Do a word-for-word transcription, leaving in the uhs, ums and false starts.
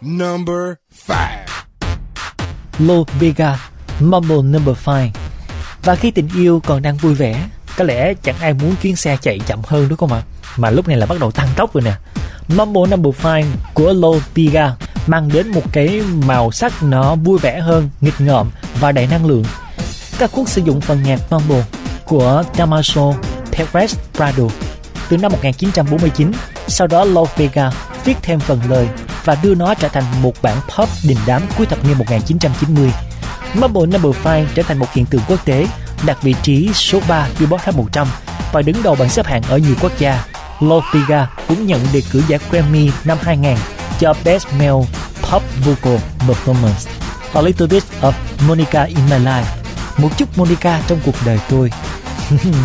number five. Lou Bega, Mambo number five. Và khi tình yêu còn đang vui vẻ, có lẽ chẳng ai muốn chuyến xe chạy chậm hơn đúng không ạ? Mà lúc này là bắt đầu tăng tốc rồi nè. Mambo number five của Lou Bega mang đến một cái màu sắc nó vui vẻ hơn, nghịch ngợm và đầy năng lượng. Ca khúc sử dụng phần nhạc mambo của Damaso Perez Prado từ năm một nghìn chín trăm bốn mươi chín. Sau đó Lou Bega viết thêm phần lời và đưa nó trở thành một bản pop đình đám cuối thập niên một nghìn chín trăm chín mươi. Mambo number five trở thành một hiện tượng quốc tế, đạt vị trí số ba Billboard Hot một trăm và đứng đầu bảng xếp hạng ở nhiều quốc gia. Lou Bega cũng nhận đề cử giải Grammy năm hai nghìn cho Best Male Pop Vocal Performance. A little bit of Monica in my life. Một chút Monica trong cuộc đời tôi.